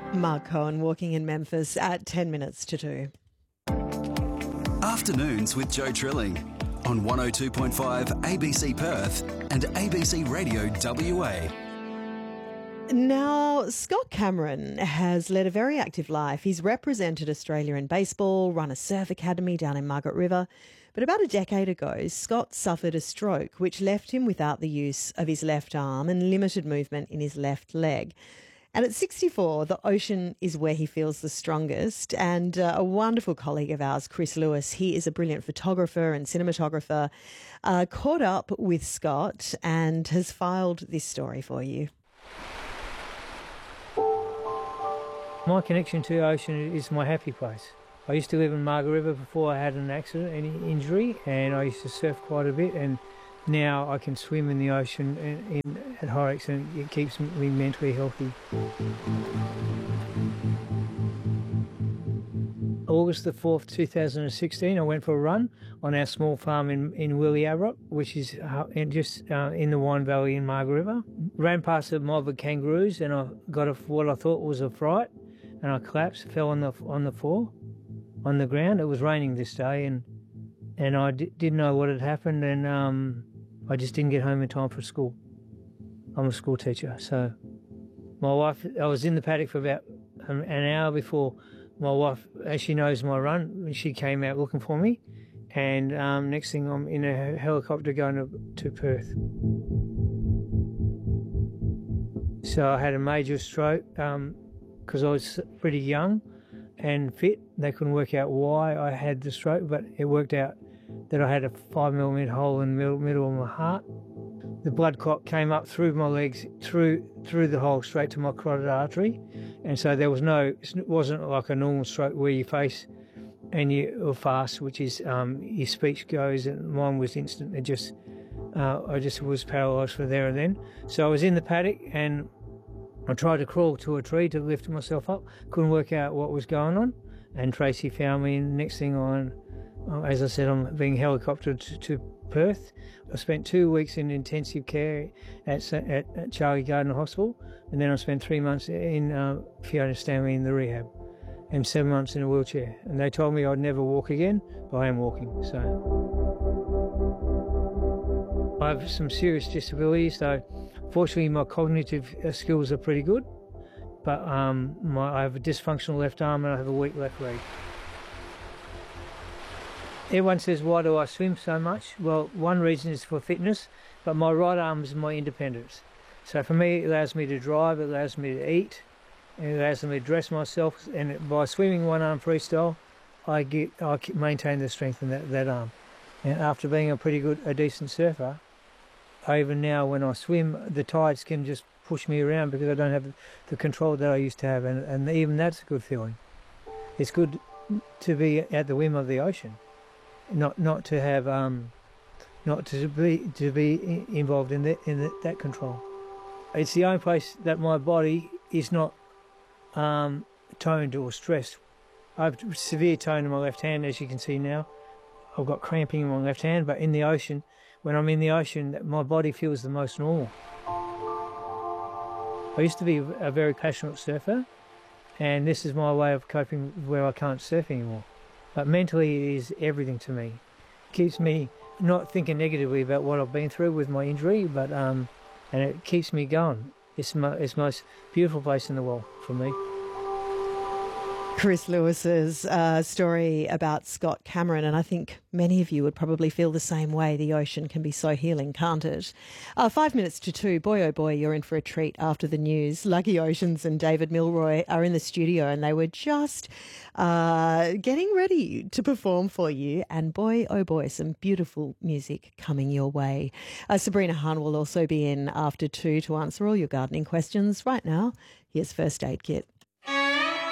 Mark Cohen walking in Memphis at 10 minutes to 2. Afternoons with Joe Trilling on 102.5 ABC Perth and ABC Radio WA. Now, Scott Cameron has led a very active life. He's represented Australia in baseball, run a surf academy down in Margaret River. But about a decade ago, Scott suffered a stroke, which left him without the use of his left arm and limited movement in his left leg. And at 64, the ocean is where he feels the strongest. And a wonderful colleague of ours, Chris Lewis, he is a brilliant photographer and cinematographer, caught up with Scott and has filed this story for you. My connection to the ocean is my happy place. I used to live in Margaret River before I had an accident, any injury, and I used to surf quite a bit, and now I can swim in the ocean at Horrocks, and it keeps me mentally healthy. August the 4th, 2016, I went for a run on our small farm in Williabrok, which is just in the Wine Valley in Margaret River. Ran past a mob of kangaroos, and I got what I thought was a fright, and I collapsed, fell on the floor, on the ground. It was raining this day, and I didn't know what had happened, and I just didn't get home in time for school. I'm a school teacher, so my wife, I was in the paddock for about an hour before my wife, as she knows my run, she came out looking for me, and next thing I'm in a helicopter going to Perth. So I had a major stroke because I was pretty young and fit. They couldn't work out why I had the stroke, but it worked out that I had a 5mm hole in the middle of my heart. The blood clot came up through my legs, through the hole straight to my carotid artery, and so it wasn't like a normal stroke where you face and you're fast, which is your speech goes, and mine was instant. I just was paralysed for there and then. So I was in the paddock and I tried to crawl to a tree to lift myself up, couldn't work out what was going on, and Tracy found me, and next thing on, as I said, I'm being helicoptered to Perth. I spent 2 weeks in intensive care at Charlie Gardner Hospital, and then I spent 3 months in Fiona Stanley in the rehab, and 7 months in a wheelchair. And they told me I'd never walk again, but I am walking. So I have some serious disabilities, so fortunately my cognitive skills are pretty good, but I have a dysfunctional left arm and I have a weak left leg. Everyone says, why do I swim so much? Well, one reason is for fitness, but my right arm is my independence. So for me, it allows me to drive, it allows me to eat, it allows me to dress myself, and by swimming one arm freestyle, I maintain the strength in that arm. And after being a decent surfer, even now when I swim, the tides can just push me around because I don't have the control that I used to have, and even that's a good feeling. It's good to be at the whim of the ocean. Not to have not to be involved in that control. It's the only place that my body is not toned or stressed. I have severe tone in my left hand, as you can see now. I've got cramping in my left hand, but in the ocean, when I'm in the ocean, my body feels the most normal. I used to be a very passionate surfer, and this is my way of coping where I can't surf anymore. But mentally, it is everything to me. It keeps me not thinking negatively about what I've been through with my injury, but and it keeps me going. It's the most beautiful place in the world for me. Chris Lewis's story about Scott Cameron, and I think many of you would probably feel the same way. The ocean can be so healing, can't it? 5 minutes to 2. Boy, oh boy, you're in for a treat after the news. Lucky Oceans and David Milroy are in the studio, and they were just getting ready to perform for you. And boy, oh boy, some beautiful music coming your way. Sabrina Hahn will also be in after 2 to answer all your gardening questions. Right now, here's First Aid Kit.